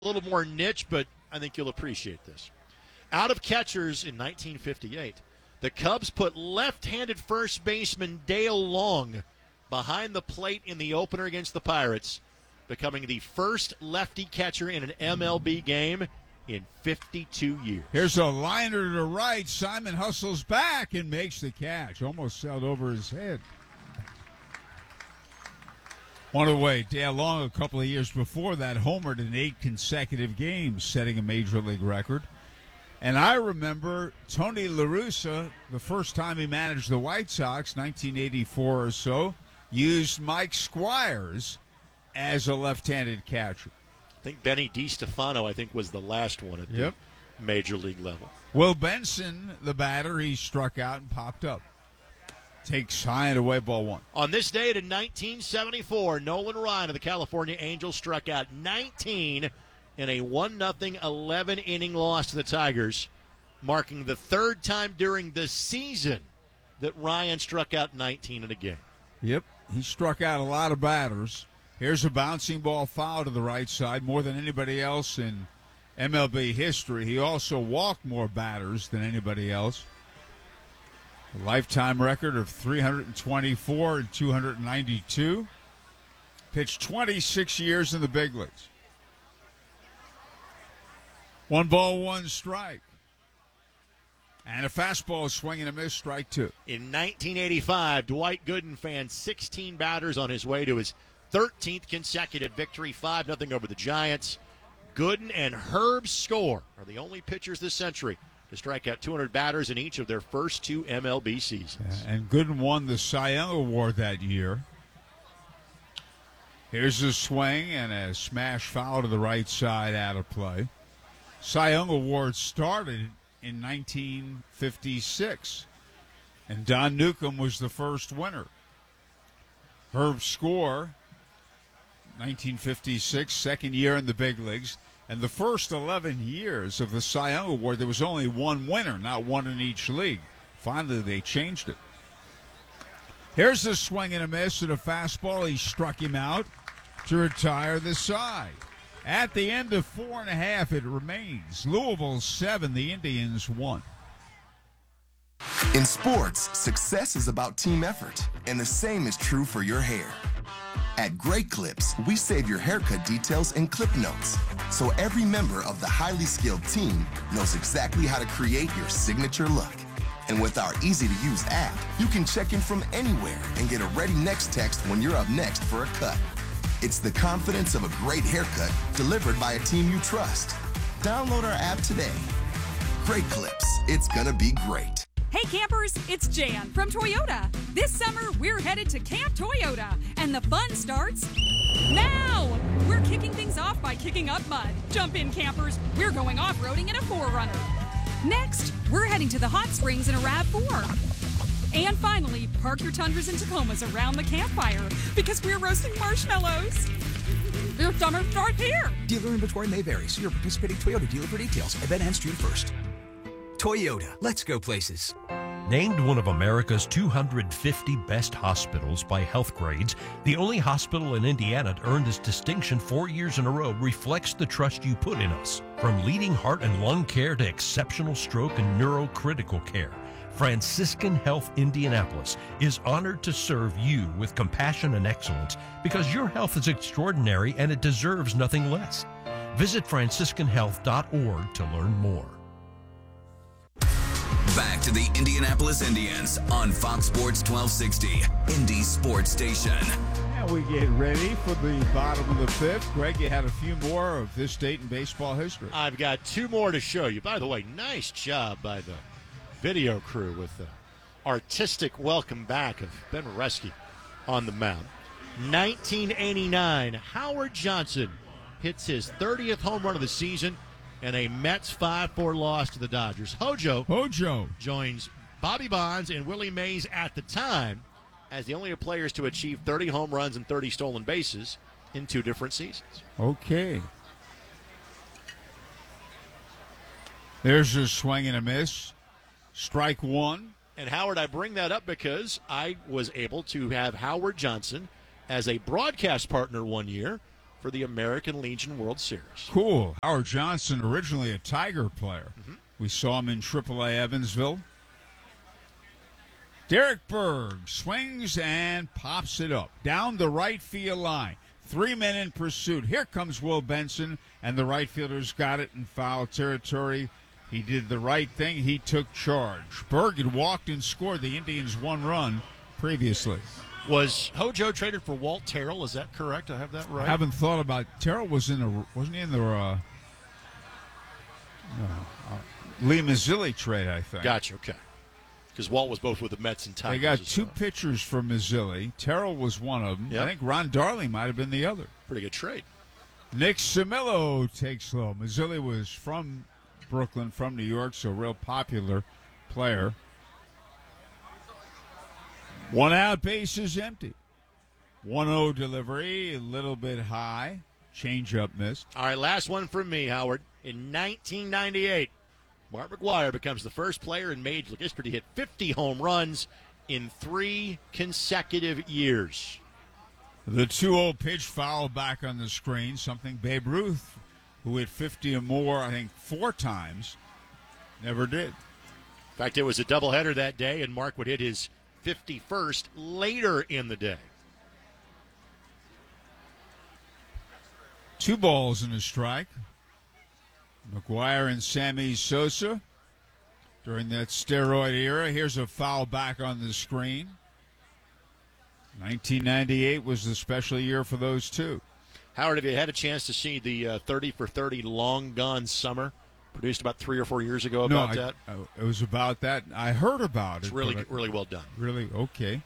a little more niche, but I think you'll appreciate this. Out of catchers in 1958, the Cubs put left-handed first baseman Dale Long behind the plate in the opener against the Pirates, becoming the first lefty catcher in an MLB game in 52 years. Here's a liner to right. Simon hustles back and makes the catch. Almost sailed over his head. One away. Dale Long, a couple of years before that, homered in 8 consecutive games, setting a Major League record. And I remember Tony La Russa, the first time he managed the White Sox, 1984 or so, used Mike Squires as a left-handed catcher. I think Benny DiStefano, was the last one at the Major League level. Will Benson, the batter, he struck out and popped up. Takes high and away, ball 1. On this date in 1974, Nolan Ryan of the California Angels struck out 19 in a 1-0 11-inning loss to the Tigers, marking the third time during the season that Ryan struck out 19 in a game. Yep, he struck out a lot of batters. Here's a bouncing ball foul to the right side, more than anybody else in MLB history. He also walked more batters than anybody else. A lifetime record of 324 and 292. Pitched 26 years in the big leagues. 1 ball, 1 strike. And a fastball swing and a miss, strike 2. In 1985, Dwight Gooden fanned 16 batters on his way to his 13th consecutive victory, 5-0 over the Giants. Gooden and Herb Score are the only pitchers this century to strike out 200 batters in each of their first 2 MLB seasons. Yeah, and Gooden won the Cy Young Award that year. Here's a swing and a smash foul to the right side, out of play. Cy Young Award started in 1956, and Don Newcombe was the first winner. Herb Score, 1956, second year in the big leagues. And the first 11 years of the Cy Young Award, there was only one winner, not one in each league. Finally, they changed it. Here's a swing and a miss and a fastball. He struck him out to retire the side. At the end of 4.5, it remains Louisville 7, the Indians 1. In sports, success is about team effort, and the same is true for your hair. At Great Clips, we save your haircut details in clip notes, so every member of the highly skilled team knows exactly how to create your signature look. And with our easy-to-use app, you can check in from anywhere and get a ready next text when you're up next for a cut. It's the confidence of a great haircut delivered by a team you trust. Download our app today. Great Clips. It's gonna be great. Hey campers, it's Jan from Toyota. This summer, we're headed to Camp Toyota, and the fun starts now. We're kicking things off by kicking up mud. Jump in, campers. We're going off-roading in a 4Runner. Next, we're heading to the hot springs in a RAV4. And finally, park your Tundras and Tacomas around the campfire because we're roasting marshmallows. Your summer starts here. Dealer inventory may vary. See your participating Toyota dealer for details. Event ends June 1st. Toyota, let's go places. Named one of America's 250 best hospitals by Healthgrades, the only hospital in Indiana to earn this distinction 4 years in a row reflects the trust you put in us. From leading heart and lung care to exceptional stroke and neurocritical care, Franciscan Health Indianapolis is honored to serve you with compassion and excellence because your health is extraordinary and it deserves nothing less. Visit franciscanhealth.org to learn more. Back to the Indianapolis Indians on Fox Sports 1260, Indy Sports Station. And we get ready for the bottom of the 5th. Greg, you had a few more of this date in baseball history. I've got 2 more to show you. By the way, nice job by the video crew with the artistic welcome back of Ben Reski on the mound. 1989, Howard Johnson hits his 30th home run of the season and a Mets 5-4 loss to the Dodgers. Hojo joins Bobby Bonds and Willie Mays at the time as the only players to achieve 30 home runs and 30 stolen bases in 2 different seasons. Okay. There's a swing and a miss. Strike 1. And Howard, I bring that up because I was able to have Howard Johnson as a broadcast partner one year for the American Legion World Series. Cool. Howard Johnson, originally a Tiger player. We saw him in AAA Evansville. Derek Berg swings and pops it up down the right field line. 3 men in pursuit. Here comes Will Benson, and the right fielder's got it in foul territory. He did the right thing. He took charge. Berg had walked and scored the Indians 1 run previously. Was Hojo traded for Walt Terrell? Is that correct? I have that right? I haven't thought about Terrell wasn't he in the Lee Mazzilli trade, I think. Gotcha, okay. Because Walt was both with the Mets and Tigers. They got 2 pitchers for Mazzilli. Terrell was one of them. Yep. I think Ron Darling might have been the other. Pretty good trade. Nick Cimillo takes low. Mazzilli was from Brooklyn, from New York, so a real popular player. 1 out, base is empty. 1-0 delivery, a little bit high. Change-up missed. All right, last one from me, Howard. In 1998, Mark McGwire becomes the first player in Major League history to hit 50 home runs in 3 consecutive years. The 2-0 pitch foul back on the screen, something Babe Ruth, who hit 50 or more, I think 4 times, never did. In fact, it was a doubleheader that day, and Mark would hit his 51st later in the day. 2 balls and a strike. McGwire and Sammy Sosa during that steroid era. Here's a foul back on the screen. 1998 was the special year for those 2. Howard, have you had a chance to see the 30 for 30 Long Gone Summer, produced about 3 or 4 years ago about that? It was about that. I heard about It's it. really well done. Really? Okay.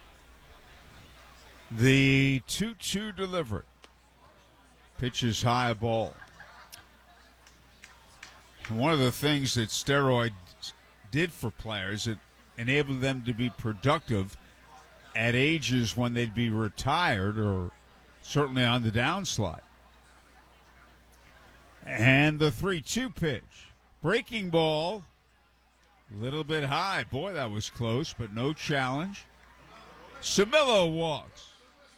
The 2-2 delivery. Pitches high ball. And one of the things that steroids did for players, it enabled them to be productive at ages when they'd be retired or certainly on the downslide. And the 3-2 pitch. Breaking ball. A little bit high. Boy, that was close, but no challenge. Cimillo walks.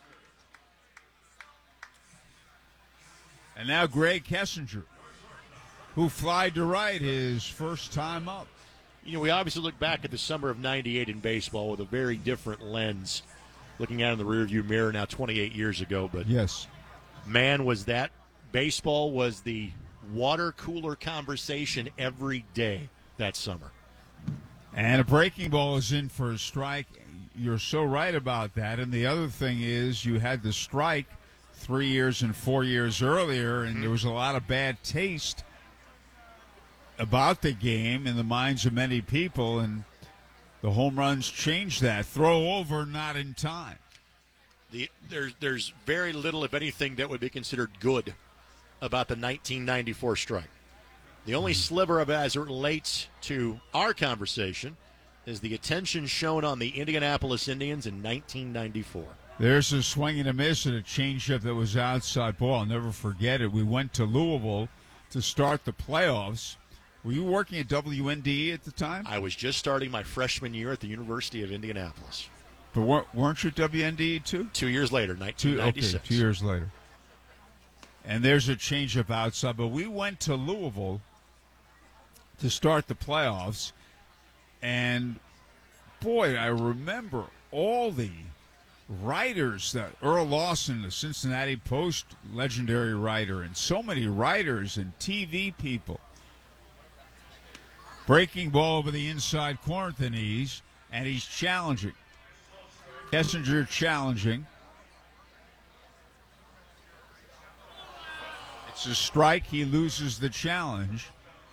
And now Greg Kessinger, who flied to right his first time up. You know, we obviously look back at the summer of 98 in baseball with a very different lens, looking out in the rearview mirror now 28 years ago. But yes, man, was that baseball was the water cooler conversation every day that summer. And a breaking ball is in for a strike. You're so right about that. And the other thing is you had the strike 3 years and 4 years earlier, and there was a lot of bad taste about the game in the minds of many people, and the home runs changed that. Throw over, not in time. There's very little, if anything, that would be considered good about the 1994 strike. The only sliver of it as it relates to our conversation is the attention shown on the Indianapolis Indians in 1994. There's a swing and a miss and a changeup that was outside ball. I'll never forget it. We went to Louisville to start the playoffs. Were you working at WNDE at the time? I was just starting my freshman year at the University of Indianapolis. But weren't you at WNDE too? 2 years later, 1996. Okay, 2 years later. And there's a changeup outside. But we went to Louisville to start the playoffs. And, boy, I remember all the writers, that Earl Lawson, the Cincinnati Post legendary writer, and so many writers and TV people. Breaking ball over the inside corner at the knees, and he's challenging. Kessinger challenging. It's a strike. He loses the challenge.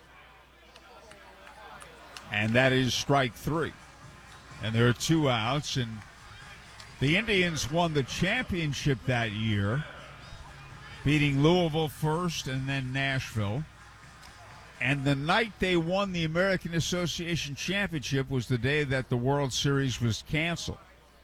And that is strike 3. And there are 2 outs, and the Indians won the championship that year, beating Louisville first and then Nashville. And the night they won the American Association Championship was the day that the World Series was canceled.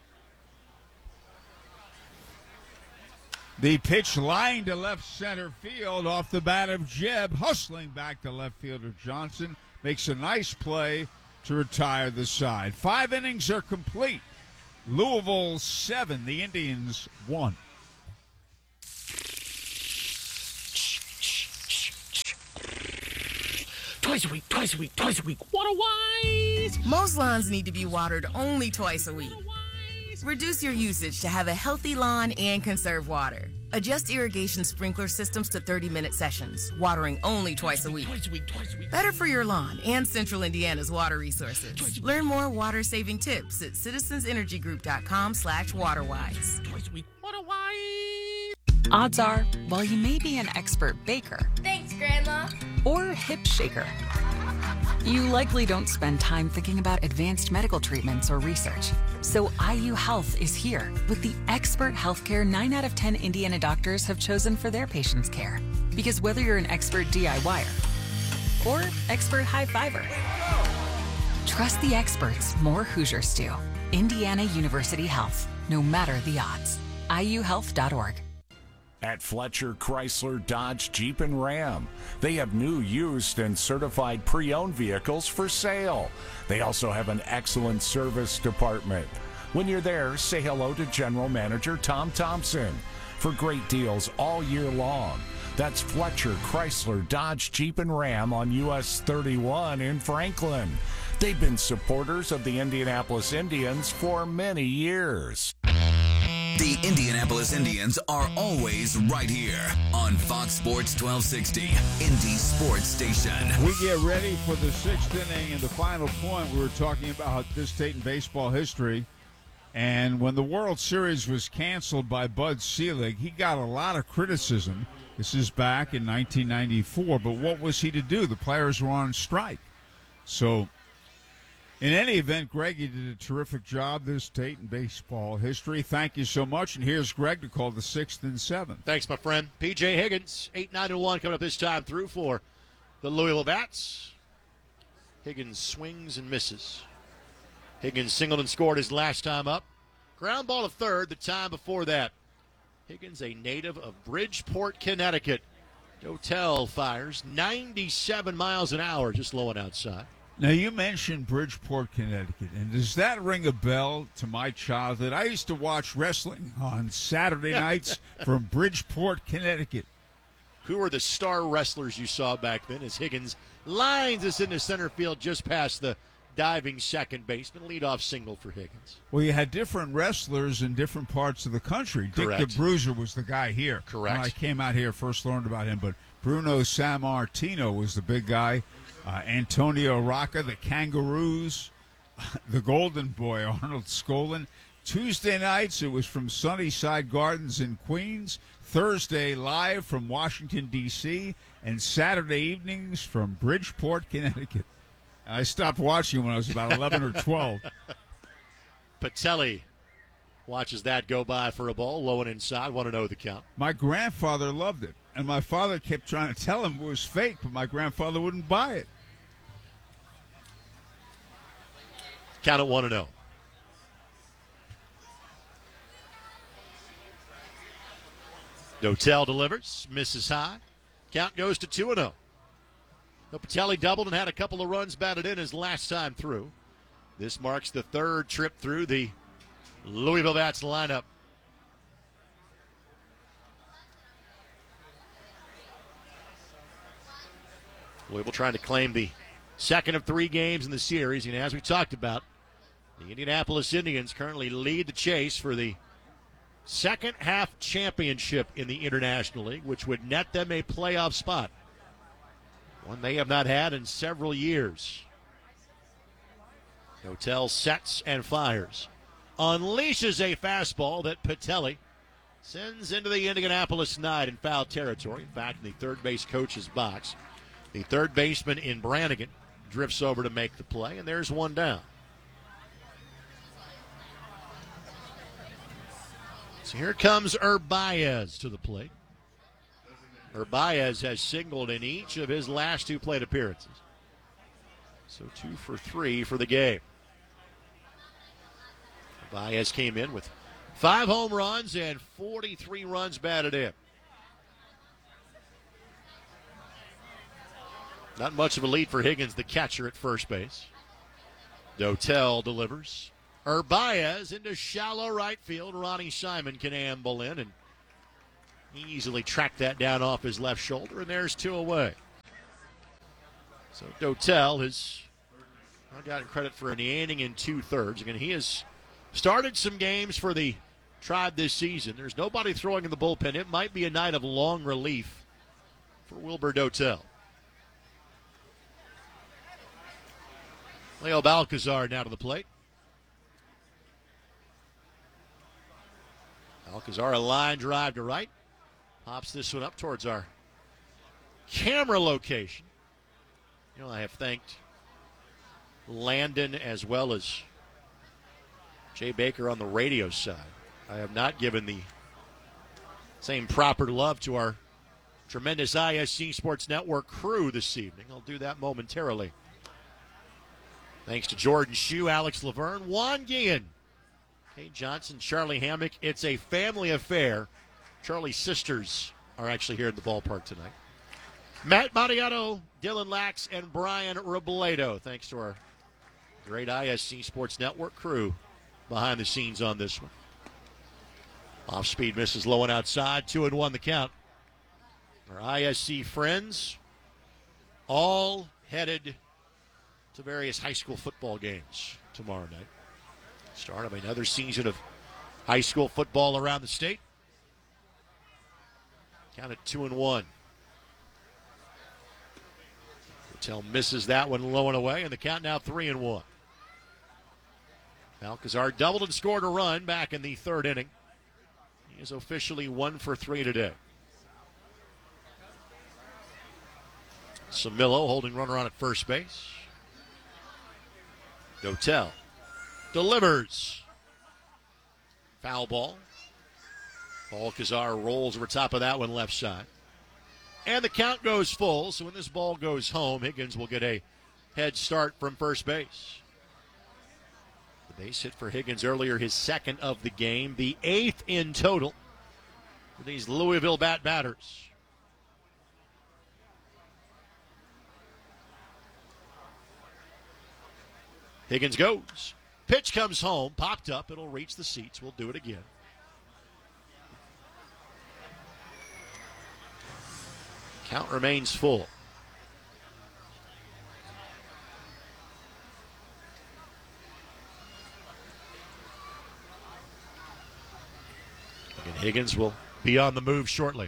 The pitch lying to left center field off the bat of Jebb, hustling back to left fielder Johnson, makes a nice play to retire the side. 5 innings are complete. Louisville 7, the Indians 1. twice a week, twice a week, twice a week. Water-wise! Most lawns need to be watered only twice a week. Reduce your usage to have a healthy lawn and conserve water. Adjust irrigation sprinkler systems to 30-minute sessions, watering only twice a week. Twice a week, twice a week. Better for your lawn and Central Indiana's water resources. Learn more water-saving tips at citizensenergygroup.com/waterwise. Twice a week. Water-wise! Odds are, while you may be an expert baker, Thanks, Grandma. or hip shaker, you likely don't spend time thinking about advanced medical treatments or research. So IU Health is here with the expert healthcare 9 out of 10 Indiana doctors have chosen for their patients' care. Because whether you're an expert DIYer or expert high-fiver, trust the experts more Hoosiers do. Indiana University Health, no matter the odds. IUhealth.org. At Fletcher Chrysler Dodge Jeep and Ram, they have new, used, and certified pre-owned vehicles for sale. They also have an excellent service department. When you're there, say hello to General Manager Tom Thompson for great deals all year long. That's Fletcher Chrysler Dodge Jeep and Ram on US 31 in Franklin. They've been supporters of the Indianapolis Indians for many years. The Indianapolis Indians are always right here on Fox Sports 1260, Indy Sports Station. We get ready for the sixth inning and the final point. We were talking about this state in baseball history. And when the World Series was canceled by Bud Selig, he got a lot of criticism. This is back in 1994. But what was he to do? The players were on strike. So, in any event, Greg, you did a terrific job this state in baseball history. Thank you so much. And here's Greg to call the sixth and seventh. Thanks, my friend. P.J. Higgins, 8-9-1 coming up this time through for the Louisville Bats. Higgins swings and misses. Higgins singled and scored his last time up. Ground ball to third the time before that. Higgins, a native of Bridgeport, Connecticut. Dotel fires 97 miles an hour, just low and outside. Now, you mentioned Bridgeport, Connecticut, and does that ring a bell to my childhood? I used to watch wrestling on Saturday nights from Bridgeport, Connecticut. Who were the star wrestlers you saw back then as Higgins lines us into center field just past the diving second baseman, leadoff single for Higgins? Well, you had different wrestlers in different parts of the country. Correct. Dick the Bruiser was the guy here. Correct. When I came out here, first learned about him, but Bruno Sammartino was the big guy. Antonio Rocca, the Kangaroos, the Golden Boy, Arnold Skolin. Tuesday nights, it was from Sunnyside Gardens in Queens. Thursday, live from Washington, D.C., and Saturday evenings from Bridgeport, Connecticut. And I stopped watching when I was about 11 or 12. Patelli watches that go by for a ball, low and inside, 1-0 the count. My grandfather loved it, and my father kept trying to tell him it was fake, but my grandfather wouldn't buy it. Count at 1-0. Dotel delivers, misses high. Count goes to 2-0. Patelli doubled and had a couple of runs batted in his last time through. This marks the third trip through the Louisville Bats lineup. Louisville trying to claim the second of 3 games in the series, and as we talked about, the Indianapolis Indians currently lead the chase for the second half championship in the International League, which would net them a playoff spot, one they have not had in several years. Dotel sets and fires. Unleashes a fastball that Patelli sends into the Indianapolis night in foul territory. In fact, in the third base coach's box, the third baseman in Brannigan drifts over to make the play, and there's one down. So here comes Urbaez to the plate. Urbaez has singled in each of his last 2 plate appearances. So 2 for 3 for the game. Urbaez came in with 5 home runs and 43 runs batted in. Not much of a lead for Higgins, the catcher at first base. Dotel delivers. Urbaez into shallow right field. Ronnie Simon can amble in and easily track that down off his left shoulder, and there's 2 away. So Dotel has not gotten credit for an inning in 2/3. Again, he has started some games for the Tribe this season. There's nobody throwing in the bullpen. It might be a night of long relief for Wilber Dotel. Leo Balcazar now to the plate. Balcazar, a line drive to right. Pops this one up towards our camera location. You know, I have thanked Landon as well as Jay Baker on the radio side. I have not given the same proper love to our tremendous ISC Sports Network crew this evening. I'll do that momentarily. Thanks to Jordan Shue, Alex Laverne, Juan Guillen, Kate Johnson, Charlie Hammock. It's a family affair. Charlie's sisters are actually here at the ballpark tonight. Matt Mariano, Dylan Lax, and Brian Robledo. Thanks to our great ISC Sports Network crew behind the scenes on this one. Off speed misses low and outside. 2-1 the count. Our ISC friends all headed to various high school football games tomorrow night. Start of another season of high school football around the state. Count at 2-1. Patel misses that one low and away, and the count now 3-1. Balcazar doubled and scored a run back in the third inning. He is officially 1 for 3 today. Samillo holding runner on at first base. Dotel delivers. Foul ball. Balcazar rolls over top of that one left side. And the count goes full, so when this ball goes home, Higgins will get a head start from first base. The base hit for Higgins earlier, his second of the game, the 8th in total for these Louisville batters. Higgins goes. Pitch comes home, popped up. It'll reach the seats. We'll do it again. Count remains full. And Higgins will be on the move shortly.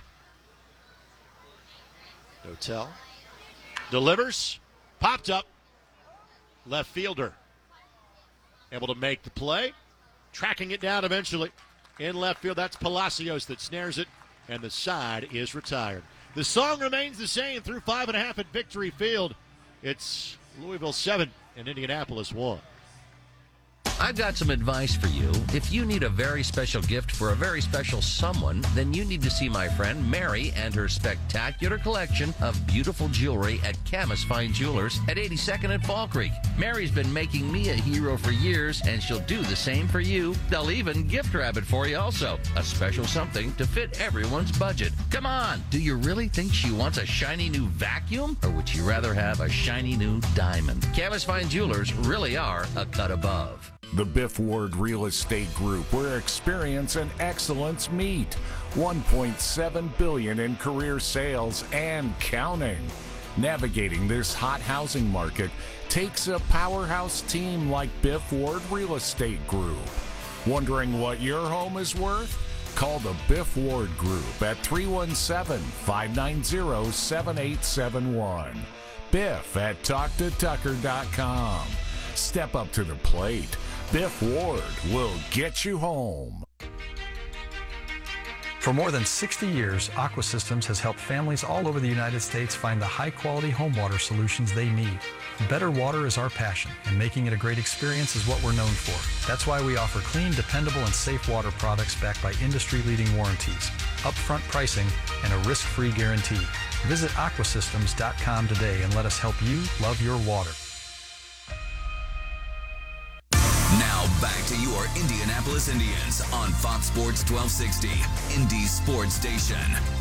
Dotel delivers. Popped up. Left fielder able to make the play. Tracking it down eventually. In left field, that's Palacios that snares it. And the side is retired. The song remains the same through 5.5 at Victory Field. It's Louisville 7 and Indianapolis 1. I've got some advice for you. If you need a very special gift for a very special someone, then you need to see my friend Mary and her spectacular collection of beautiful jewelry at Camus Fine Jewelers at 82nd and Fall Creek. Mary's been making me a hero for years, and she'll do the same for you. They'll even gift wrap it for you also. A special something to fit everyone's budget. Come on, do you really think she wants a shiny new vacuum? Or would you rather have a shiny new diamond? Camus Fine Jewelers really are a cut above. The Biff Ward Real Estate Group, where experience and excellence meet. $1.7 billion in career sales and counting. Navigating this hot housing market takes a powerhouse team like Biff Ward Real Estate Group. Wondering what your home is worth? Call the Biff Ward Group at 317-590-7871. Biff at TalkToTucker.com. Step up to the plate. Biff Ward will get you home. For more than 60 years, Aqua Systems has helped families all over the United States find the high-quality home water solutions they need. Better water is our passion, and making it a great experience is what we're known for. That's why we offer clean, dependable, and safe water products backed by industry-leading warranties, upfront pricing, and a risk-free guarantee. Visit aquasystems.com today and let us help you love your water. Now back to your Indianapolis Indians on Fox Sports 1260, Indy Sports Station.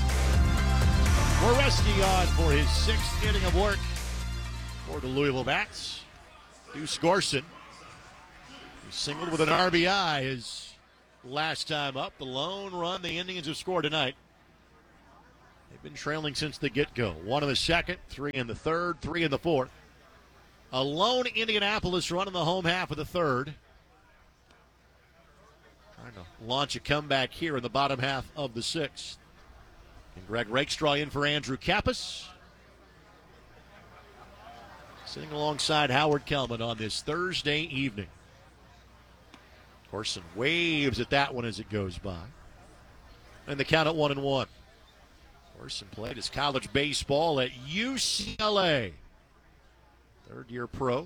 Moreski on for his 6th inning of work for the Louisville Bats. Deuce Gorson, he singled with an RBI his last time up. The lone run the Indians have scored tonight. They've been trailing since the get-go. 1 in the second, 3 in the third, 3 in the fourth. A lone Indianapolis run in the home half of the third. Trying to launch a comeback here in the bottom half of the sixth. And Greg Rakestraw in for Andrew Kappas. Sitting alongside Howard Kelman on this Thursday evening. Corson waves at that one as it goes by. And the count at 1-1. Corson played his college baseball at UCLA. Third-year pro.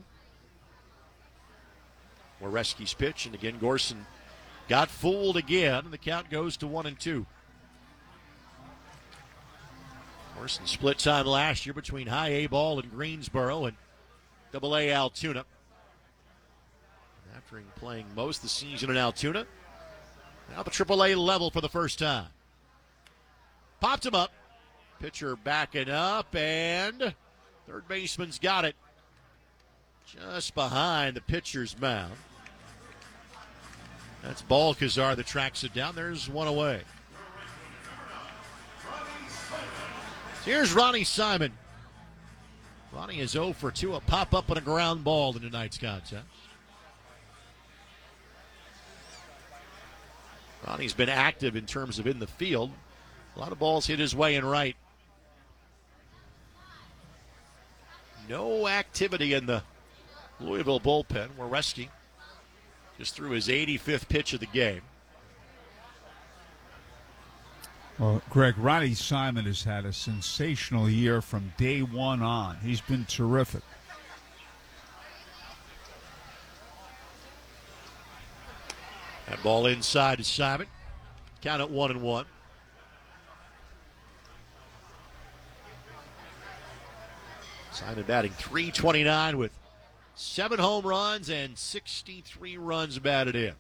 Moreski's pitch, and again, Gorson got fooled again, and the count goes to 1-2. Gorson split time last year between high A ball in Greensboro and Double A Altoona. After playing most of the season in Altoona, now the Triple A level for the first time. Popped him up. Pitcher backing up, and third baseman's got it. Just behind the pitcher's mound. That's Balcazar that tracks it down. There's one away. So here's Ronnie Simon. Ronnie is 0 for 2, a pop-up and a ground ball in tonight's contest. Ronnie's been active in terms of in the field. A lot of balls hit his way and right. No activity in the Louisville bullpen. Wereski just threw his 85th pitch of the game. Well, Greg, Ronnie Simon has had a sensational year from day one on. He's been terrific. That ball inside to Simon. Count at 1-1. Simon batting .329 with 7 home runs and 63 runs batted in.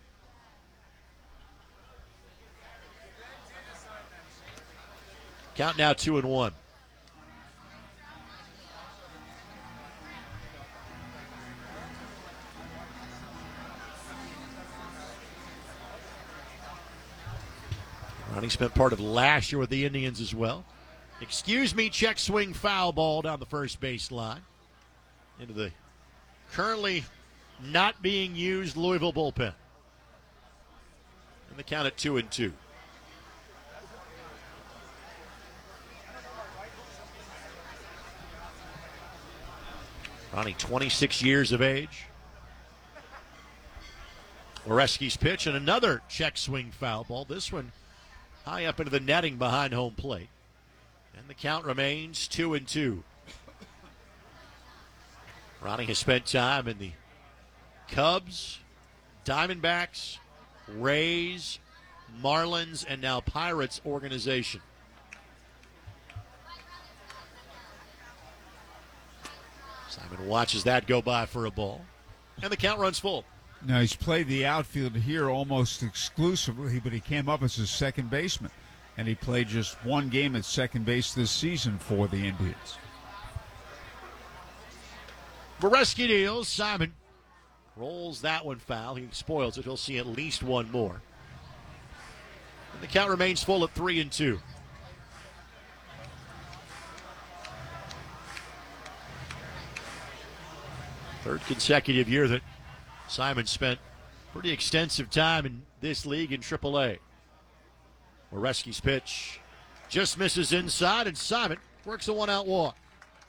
Count now 2-1. Ronnie spent part of last year with the Indians as well. Excuse me, check swing foul ball down the first base line into the currently not being used Louisville bullpen. And the count at 2-2. Ronnie, 26 years of age. Oreski's pitch and another check swing foul ball. This one high up into the netting behind home plate. And the count remains 2-2. Ronnie has spent time in the Cubs, Diamondbacks, Rays, Marlins, and now Pirates organization. Simon watches that go by for a ball. And the count runs full. Now, he's played the outfield here almost exclusively, but he came up as a second baseman. And he played just one game at second base this season for the Indians. Boreski deals. Simon rolls that one foul. He spoils it. He'll see at least one more. And the count remains full at 3-2. Third consecutive year that Simon spent pretty extensive time in this league in AAA. Moreski's pitch just misses inside, and Simon works a one-out walk.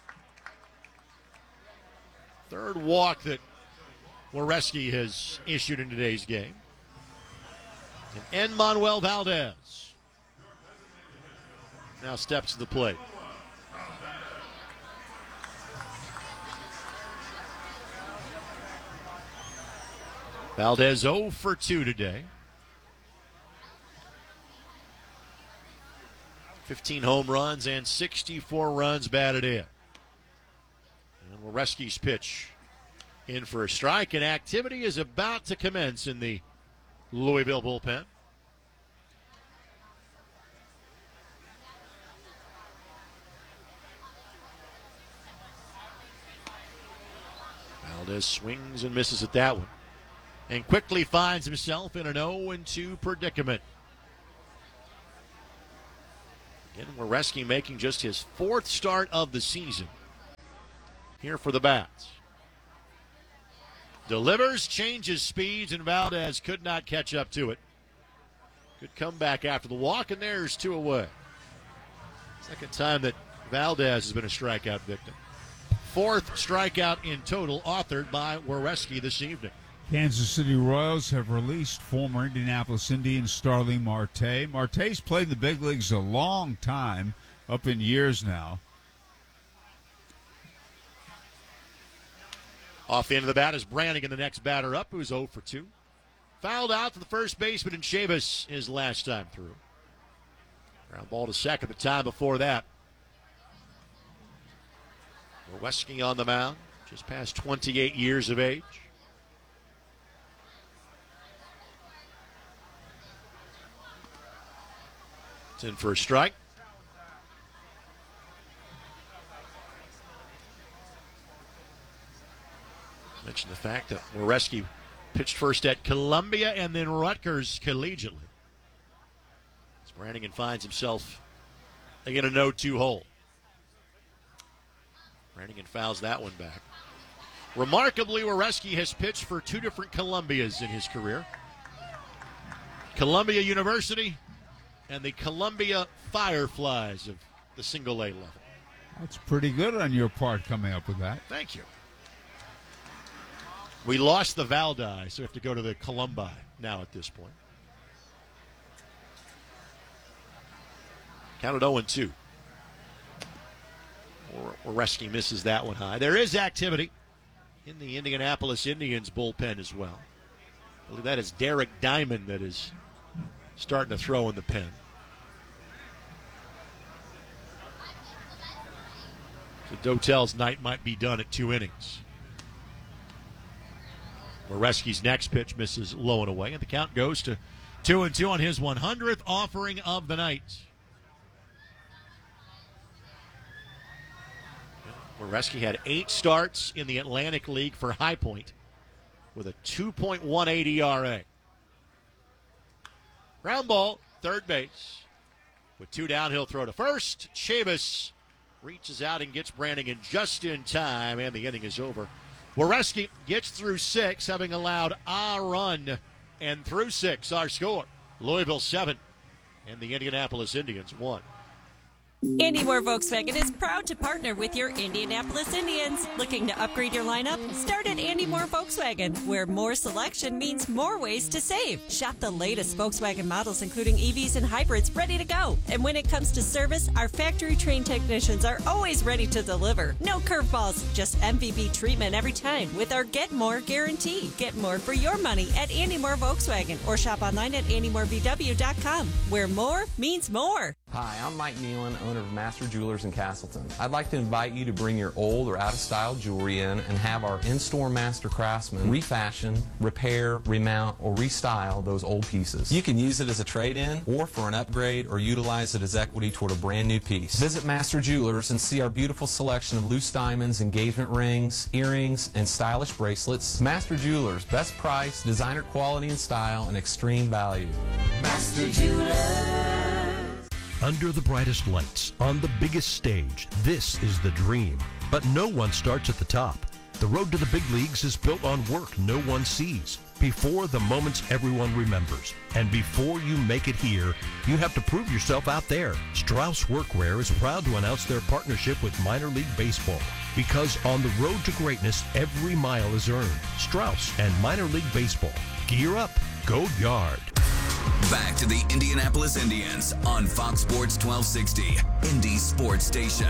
Third walk that Moreski has issued in today's game. And Manuel Valdez now steps to the plate. Valdez 0 for 2 today. 15 home runs and 64 runs batted in. And Moreski's pitch in for a strike, and activity is about to commence in the Louisville bullpen. Valdez swings and misses at that one, and quickly finds himself in an 0-2 predicament. And Wereski making just his 4th start of the season here for the Bats. Delivers, changes speeds, and Valdez could not catch up to it. Good comeback after the walk, and there's 2 away. Second time that Valdez has been a strikeout victim. 4th strikeout in total, authored by Wereski this evening. Kansas City Royals have released former Indianapolis Indians Starling Marte. Marte's played in the big leagues a long time, up in years now. Off the end of the bat is Brannigan, the next batter up, who's 0 for 2. Fouled out to the first baseman in Chavis his last time through. Ground ball to second the time before that. Wereski on the mound, just past 28 years of age. It's in for a strike. Mention the fact that Wereski pitched first at Columbia and then Rutgers collegiately. As Brannigan finds himself in a 0-2 hole. Brannigan fouls that one back. Remarkably, Wereski has pitched for 2 different Columbias in his career. Columbia University and the Columbia Fireflies of the single-A level. That's pretty good on your part coming up with that. Thank you. We lost the Valdi, so we have to go to the Columbi now at this point. Counted 0-2. Wereski misses that one high. There is activity in the Indianapolis Indians bullpen as well. I believe that is Derek Diamond that is starting to throw in the pen. So Dotel's night might be done at 2 innings. Wereski's next pitch misses low and away, and the count goes to 2-2 on his 100th offering of the night. Wereski had 8 starts in the Atlantic League for High Point with a 2.18 ERA. Ground ball, third base. With 2 down, he'll throw to first. Chavis reaches out and gets Brannigan just in time, and the inning is over. Wereski gets through 6, having allowed a run, and through 6, our score. Louisville 7, and the Indianapolis Indians 1. Andy Moore Volkswagen is proud to partner with your Indianapolis Indians. Looking to upgrade your lineup? Start at Andy Moore Volkswagen, where more selection means more ways to save. Shop the latest Volkswagen models, including EVs and hybrids, ready to go. And when it comes to service, our factory-trained technicians are always ready to deliver. No curveballs, just MVP treatment every time with our Get More guarantee. Get more for your money at Andy Moore Volkswagen, or shop online at AndyMooreVW.com, where more means more. Hi, I'm Mike Nealon, owner of Master Jewelers in Castleton. I'd like to invite you to bring your old or out-of-style jewelry in and have our in-store master craftsmen refashion, repair, remount, or restyle those old pieces. You can use it as a trade-in or for an upgrade, or utilize it as equity toward a brand new piece. Visit Master Jewelers and see our beautiful selection of loose diamonds, engagement rings, earrings, and stylish bracelets. Master Jewelers, best price, designer quality and style, and extreme value. Master Jewelers. Under the brightest lights, on the biggest stage, this is the dream. But no one starts at the top. The road to the big leagues is built on work no one sees, before the moments everyone remembers. And before you make it here, you have to prove yourself out there. Strauss Workwear is proud to announce their partnership with Minor League Baseball. Because on the road to greatness, every mile is earned. Strauss and Minor League Baseball. Gear up. Go Yard. Back to the Indianapolis Indians on Fox Sports 1260, Indy Sports Station.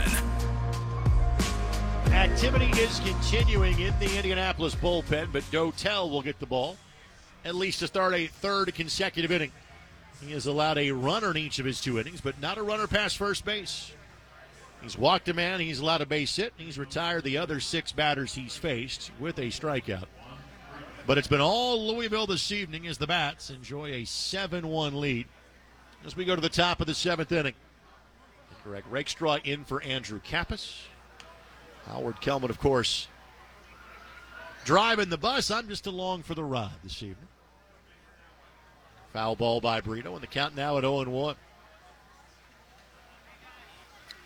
Activity is continuing in the Indianapolis bullpen, but Dotel will get the ball, at least to start a 3rd consecutive inning. He has allowed a runner in each of his 2 innings, but not a runner past first base. He's walked a man, he's allowed a base hit, and he's retired the other 6 batters he's faced with a strikeout. But it's been all Louisville this evening as the Bats enjoy a 7-1 lead as we go to the top of the 7th inning. Correct. Rakestraw in for Andrew Kappas. Howard Kellman, of course, driving the bus. I'm just along for the ride this evening. Foul ball by Brito, and the count now at 0-1.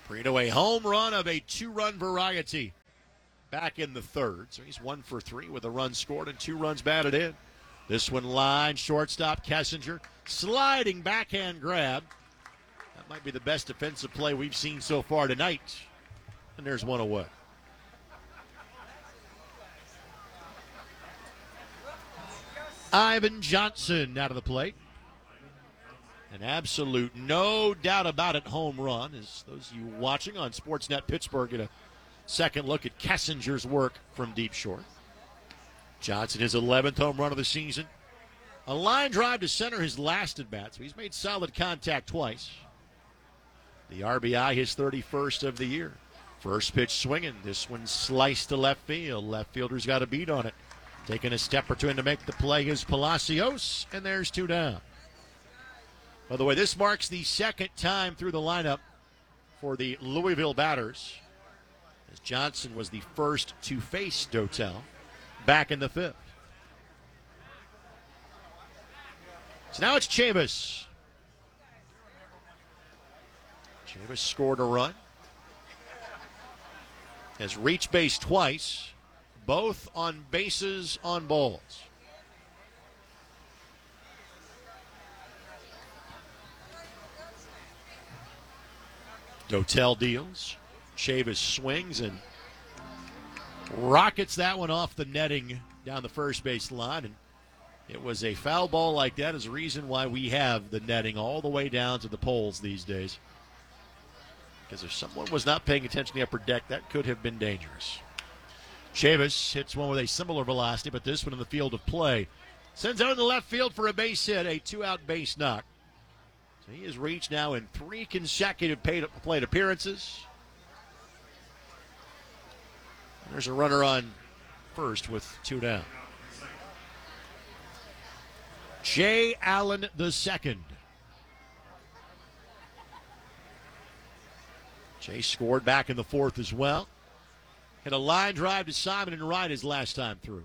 Breedaway home run of a 2-run variety back in the third. So he's 1 for 3 with a run scored and 2 runs batted in. This one line, shortstop Kessinger, sliding backhand grab. That might be the best defensive play we've seen so far tonight. And there's one away. Ivan Johnson out of the plate. An absolute, no doubt about it, home run. As those of you watching on Sportsnet Pittsburgh get a second look at Kessinger's work from deep short. Johnson, his 11th home run of the season. A line drive to center, his last at bat, so he's made solid contact twice. The RBI, his 31st of the year. First pitch swinging. This one sliced to left field. Left fielder's got a beat on it. Taking a step or two in to make the play is Palacios, and there's 2 down. By the way, this marks the second time through the lineup for the Louisville batters, as Johnson was the first to face Dotel back in the 5th. So now it's Chavis. Chavis scored a run. Has reached base twice, both on bases on balls. Dotel deals. Chavis swings and rockets that one off the netting down the first base line. And it was a foul ball like that is the reason why we have the netting all the way down to the poles these days. Because if someone was not paying attention to the upper deck, that could have been dangerous. Chavis hits one with a similar velocity, but this one in the field of play. Sends out in the left field for a base hit, a 2-out base knock. So he has reached now in 3 consecutive plate appearances. And there's a runner on first with 2 down. Jay Allen II. Jay scored back in the 4th as well. Hit a line drive to Simon and right his last time through.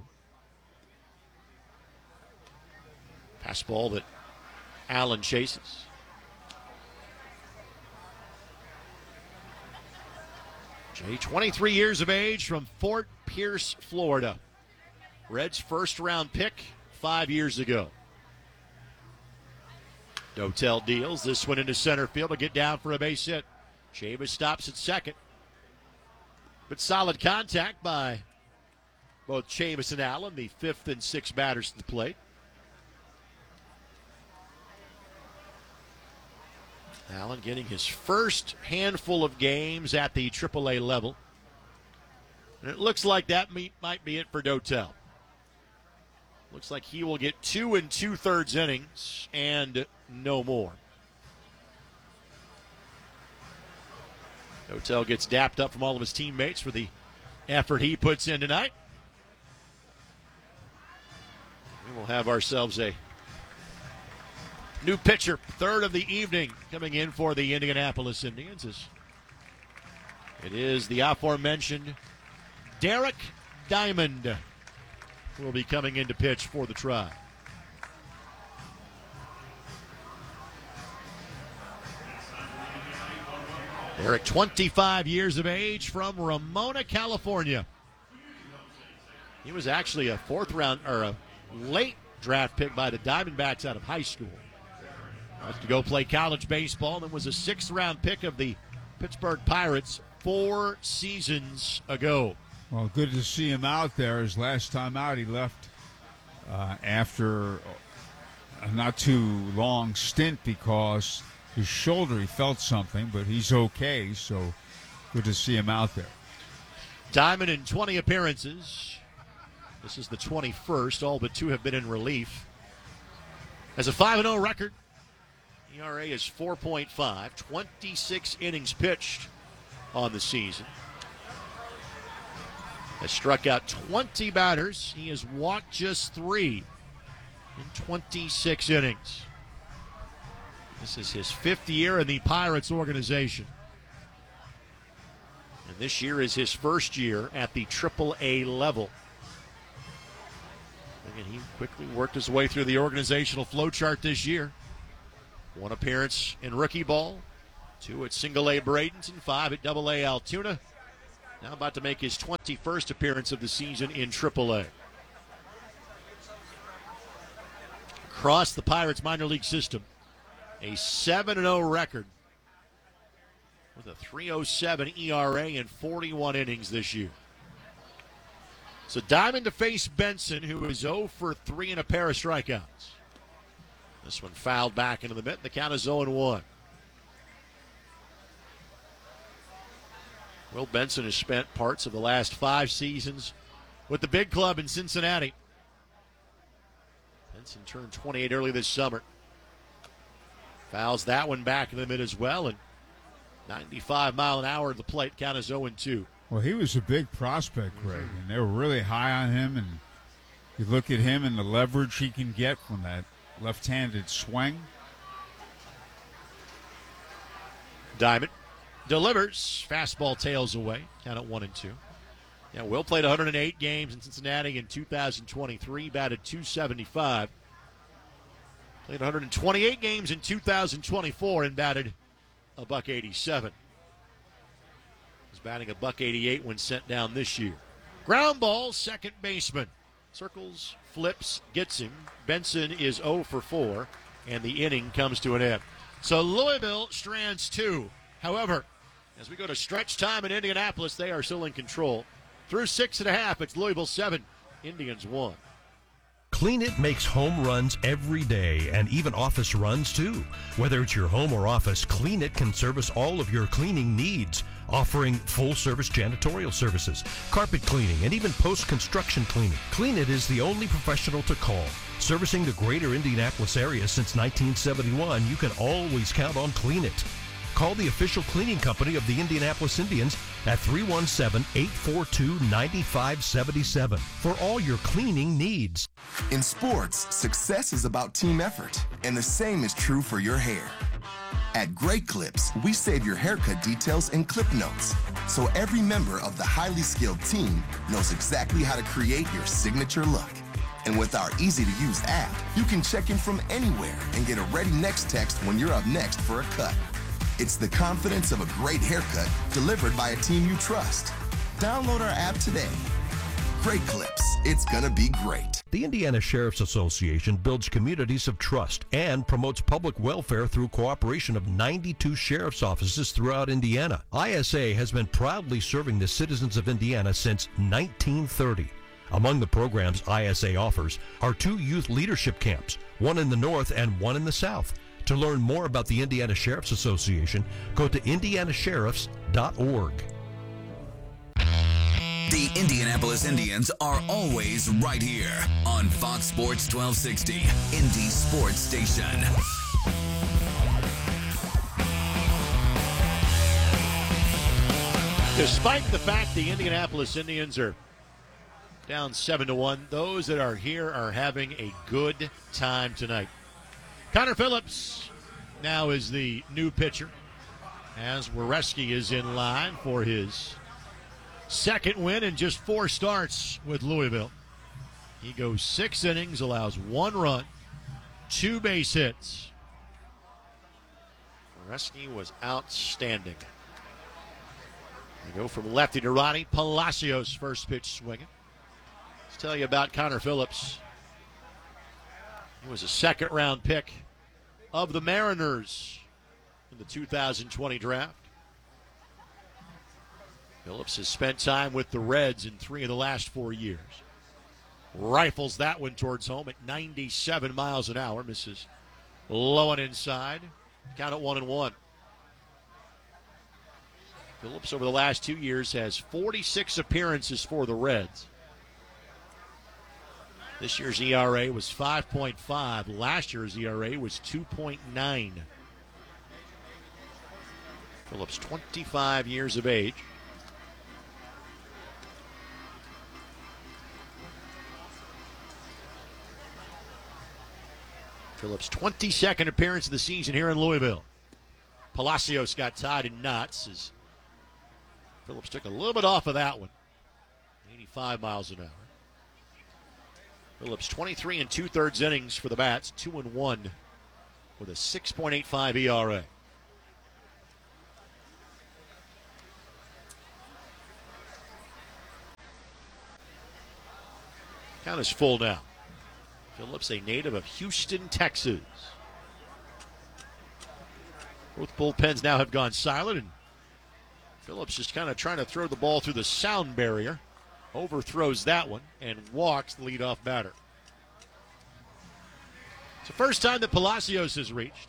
Pass ball that Allen chases. Jay, 23 years of age, from Fort Pierce, Florida. Reds' first-round pick 5 years ago. Dotel deals this one into center field to get down for a base hit. Chavis stops at second. But solid contact by both Chavis and Allen, the 5th and 6th batters to the plate. Allen getting his first handful of games at the AAA level. And it looks like that might be it for Dotel. Looks like he will get 2 2/3 innings and no more. Dotel gets dapped up from all of his teammates for the effort he puts in tonight. We will have ourselves a new pitcher, 3rd of the evening, coming in for the Indianapolis Indians. It is the aforementioned Derek Diamond who will be coming in to pitch for the Tribe. Derek, 25 years of age, from Ramona, California. He was actually a 4th round or a late draft pick by the Diamondbacks out of high school. To go play college baseball, and was a 6th round pick of the Pittsburgh Pirates 4 seasons ago. Well, good to see him out there. His last time out, he left after a not too long stint because his shoulder, he felt something, but he's okay, so good to see him out there. Diamond in 20 appearances. This is the 21st. All but 2 have been in relief. Has a 5-0 record. ERA is 4.5. 26 innings pitched on the season. Has struck out 20 batters. He has walked just 3 in 26 innings. This is his 5th year in the Pirates organization. And this year is his first year at the AAA level. And he quickly worked his way through the organizational flow chart this year. 1 appearance in rookie ball, 2 at single A Bradenton, 5 at double A Altoona. Now about to make his 21st appearance of the season in triple A. Across the Pirates minor league system, a 7-0 record with a 3.07 ERA in 41 innings this year. So Diamond to face Benson, who is 0 for 3 and a pair of strikeouts. This one fouled back into the mitt. The count is 0-1. Will Benson has spent parts of the last 5 seasons with the big club in Cincinnati. Benson turned 28 early this summer. Fouls that one back in the mid as well, and 95 mile an hour at the plate. Count is 0-2. Well, he was a big prospect, Greg, and they were really high on him. And you look at him and the leverage he can get from that left-handed swing. Diamond delivers. Fastball tails away. Count at 1-2. Yeah, Will played 108 games in Cincinnati in 2023, batted .275. Played 128 games in 2024 and batted $187. Was batting $188 when sent down this year. Ground ball, second baseman. Circles, flips, gets him. Benson is 0 for 4, and the inning comes to an end. So Louisville strands 2. However, as we go to stretch time in Indianapolis, they are still in control. Through 6.5, it's Louisville 7, Indians 1. Clean It makes home runs every day and even office runs too. Whether it's your home or office, Clean It can service all of your cleaning needs, offering full-service janitorial services, carpet cleaning, and even post-construction cleaning. Clean It is the only professional to call. Servicing the greater Indianapolis area since 1971, you can always count on Clean It. Call the official cleaning company of the Indianapolis Indians at 317-842-9577 for all your cleaning needs. In sports, success is about team effort, and the same is true for your hair. At Great Clips, we save your haircut details in clip notes, so every member of the highly skilled team knows exactly how to create your signature look. And with our easy-to-use app, you can check in from anywhere and get a ready next text when you're up next for a cut. It's the confidence of a great haircut delivered by a team you trust. Download our app today. Great Clips. It's gonna be great. The Indiana Sheriff's Association builds communities of trust and promotes public welfare through cooperation of 92 sheriff's offices throughout Indiana. ISA has been proudly serving the citizens of Indiana since 1930. Among the programs ISA offers are 2 youth leadership camps, one in the north and one in the south. To learn more about the Indiana Sheriff's Association, go to indianasheriffs.org. The Indianapolis Indians are always right here on Fox Sports 1260, Indy Sports Station. Despite the fact the Indianapolis Indians are down 7-1, those that are here are having a good time tonight. Connor Phillips now is the new pitcher, as Wereski is in line for his second win in just 4 starts with Louisville. He goes 6 innings, allows 1 run, 2 base hits. Wereski was outstanding. We go from lefty to righty. Palacios first pitch swinging. Let's tell you about Connor Phillips. He was a second-round pick of the Mariners in the 2020 draft. Phillips has spent time with the Reds in 3 of the last 4 years. Rifles that one towards home at 97 miles an hour. Misses low and inside. Count at 1-1. Phillips over the last 2 years has 46 appearances for the Reds. This year's ERA was 5.5. Last year's ERA was 2.9. Phillips, 25 years of age. Phillips' 22nd appearance of the season here in Louisville. Palacios got tied in knots as Phillips took a little bit off of that one. 85 miles an hour. Phillips 23 2/3 innings for the Bats, 2-1 with a 6.85 ERA. Count is full now. Phillips, a native of Houston, Texas. Both bullpens now have gone silent, and Phillips just kind of trying to throw the ball through the sound barrier. Overthrows that one and walks the leadoff batter. It's the first time that Palacios has reached.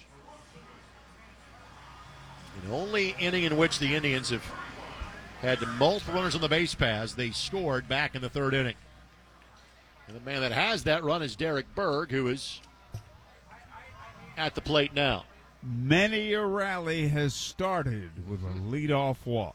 The only inning in which the Indians have had multiple runners on the base paths, they scored back in the third inning. And the man that has that run is Derek Berg, who is at the plate now. Many a rally has started with a leadoff walk.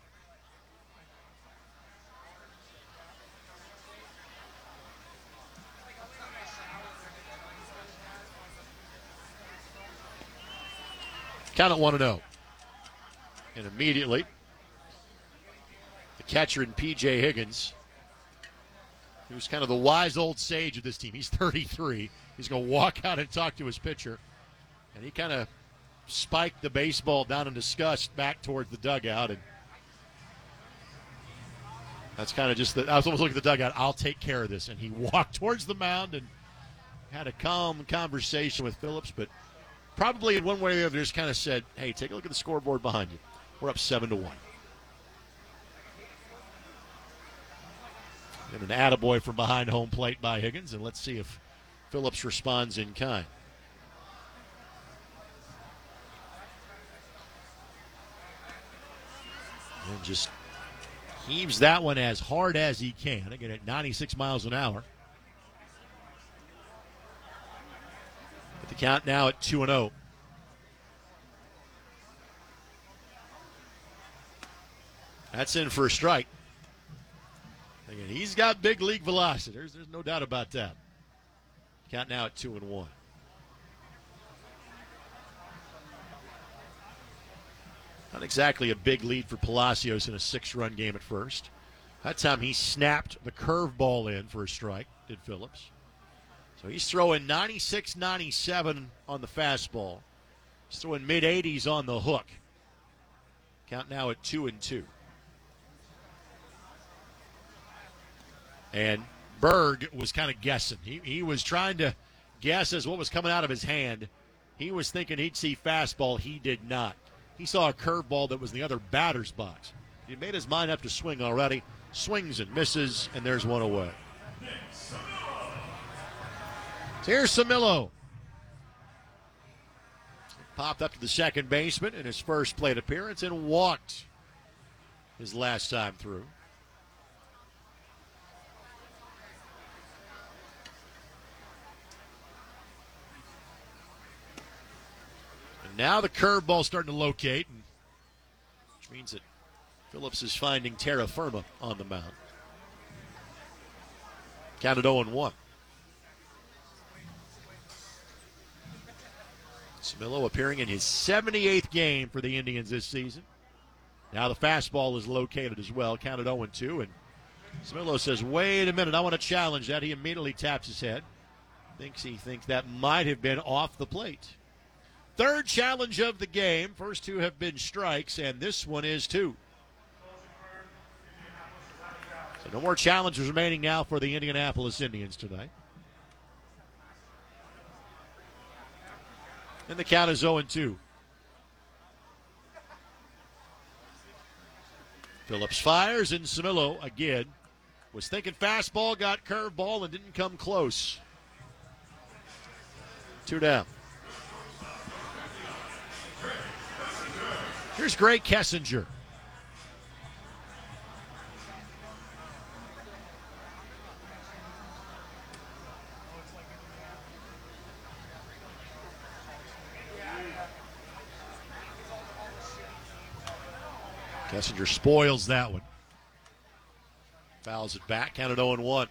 Count at 1-0. And immediately, the catcher in P.J. Higgins, who's kind of the wise old sage of this team. He's 33. He's going to walk out and talk to his pitcher. And he kind of spiked the baseball down in disgust back towards the dugout. And that's kind of just I was almost looking at the dugout. I'll take care of this. And he walked towards the mound and had a calm conversation with Phillips. But probably in one way or the other just kind of said, hey, take a look at the scoreboard behind you. We're up 7-1. And an attaboy from behind home plate by Higgins. And let's see if Phillips responds in kind. And just heaves that one as hard as he can. Again, at 96 miles an hour. But the count now at 2-0. That's in for a strike. Again, he's got big league velocity. There's no doubt about that. Count now at 2-1. Not exactly a big lead for Palacios in a 6-run game at first. That time he snapped the curveball in for a strike, did Phillips. So he's throwing 96, 97 on the fastball. He's throwing mid-80s on the hook. Count now at 2-2. And Berg was kind of guessing. He was trying to guess as what was coming out of his hand. He was thinking he'd see fastball. He did not. He saw a curveball that was in the other batter's box. He made his mind up to swing already. Swings and misses, and there's one away. So here's Samillo. Popped up to the second baseman in his first plate appearance and walked his last time through. Now the curveball starting to locate, which means that Phillips is finding terra firma on the mound. Counted 0-1. Samillo appearing in his 78th game for the Indians this season. Now the fastball is located as well, counted 0-2, and Samillo says, wait a minute, I want to challenge that. He immediately taps his head. He thinks that might have been off the plate. Third challenge of the game. First two have been strikes, and this one is two. So no more challenges remaining now for the Indianapolis Indians tonight. And the count is 0-2. Phillips fires, and Samillo again was thinking fastball, got curveball, and didn't come close. 2 down. Here's Greg Kessinger. Kessinger spoils that one. Fouls it back, counted 0-1.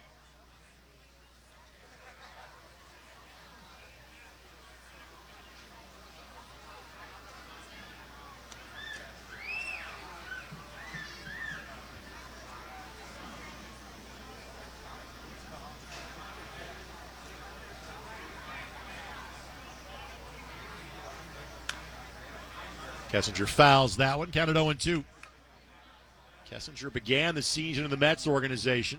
Kessinger fouls that one, counted 0-2. Kessinger began the season in the Mets organization.